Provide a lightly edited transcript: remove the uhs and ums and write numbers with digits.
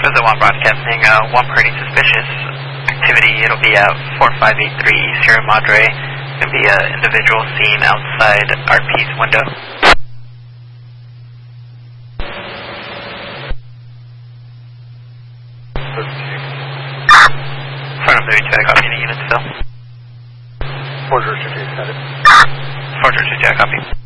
is the one broadcasting. One pretty suspicious activity. It'll be at 4583 Sierra Madre. It'll be an individual seen outside RP's window. Front of 32, I copy. Any units still? 402, 402, I copy.